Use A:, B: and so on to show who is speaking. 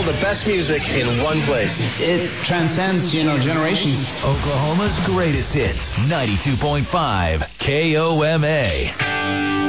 A: all the best music in one place.
B: It transcends, generations.
C: Oklahoma's greatest hits, 92.5 KOMA.